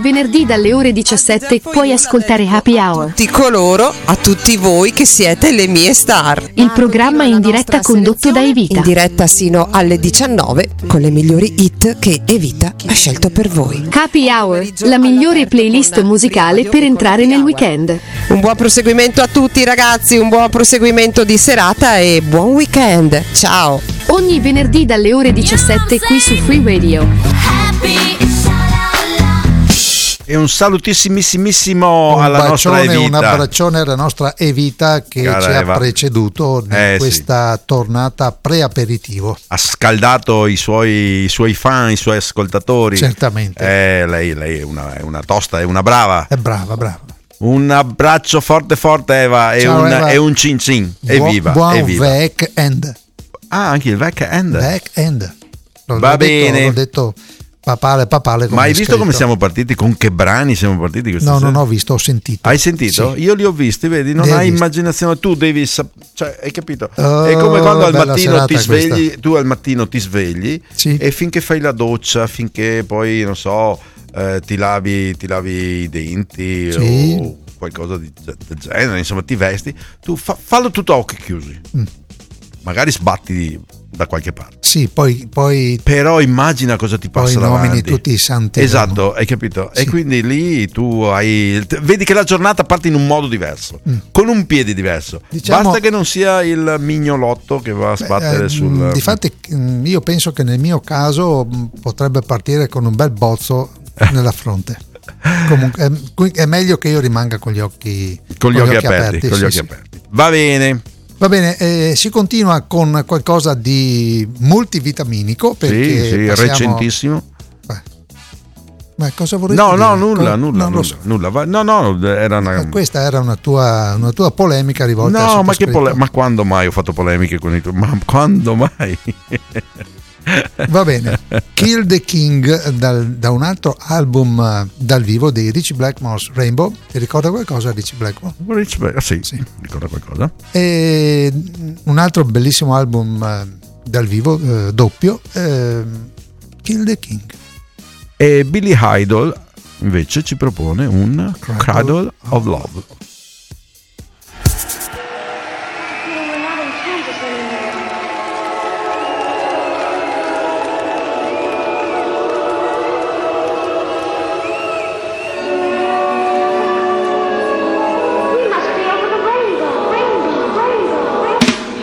venerdì dalle ore 17 puoi ascoltare Happy Hour. Tutti coloro, a tutti voi che siete le mie star. Il programma in diretta condotto da Evita. In diretta sino alle 19 con le migliori hit che Evita ha scelto per voi. Happy Hour, la migliore playlist musicale per entrare nel weekend. Un buon proseguimento a tutti ragazzi, un buon proseguimento di serata e buon weekend. Ciao. Ogni venerdì dalle ore 17 qui su Free Radio. E un salutissimissimo alla nostra Evita. Un abbraccione alla nostra Evita che Cara ci Eva. ha preceduto in questa tornata pre-aperitivo. Ha scaldato i suoi fan, i suoi ascoltatori. Certamente. Lei è una tosta, è una brava. È brava. Un abbraccio forte Eva. Ciao, Eva. E un cin cin. Evviva. Buon evviva. weekend. Ah, anche il weekend. Va bene. L'ho detto papale. Ma hai visto come siamo partiti? Con che brani siamo partiti questa sera? Non ho visto, ho sentito. Hai sentito? Sì. Io li ho visti, vedi? Non hai immaginazione, tu devi cioè, hai capito? È come quando al mattino ti svegli, tu al mattino ti svegli e finché fai la doccia, finché poi non so, ti lavi i denti o qualcosa del genere, insomma, ti vesti, tu fallo tutto a occhi chiusi. Magari sbatti da qualche parte. Sì, poi però immagina cosa ti passa davanti. Nomini tutti i santi. Esatto, hai capito? Sì. E quindi lì tu vedi che la giornata parte in un modo diverso, con un piede diverso. Basta che non sia il mignolotto che va a sbattere sul. Difatti io penso che nel mio caso potrebbe partire con un bel bozzo nella fronte. Comunque è meglio che io rimanga con gli occhi aperti. Con gli occhi aperti. Va bene, si continua con qualcosa di multivitaminico perché sì, recentissimo. Ma cosa vorrei dire? Nulla. Era una. Questa era una tua polemica rivolta a ma quando mai ho fatto polemiche con i tuoi? Ma quando mai? Va bene. Kill the King da un altro album dal vivo dei Ritchie Blackmore's Rainbow. Ti ricorda qualcosa Ritchie Blackmore? Sì, ricorda qualcosa. E un altro bellissimo album dal vivo doppio, Kill the King. E Billy Idol invece ci propone un Cradle of Love.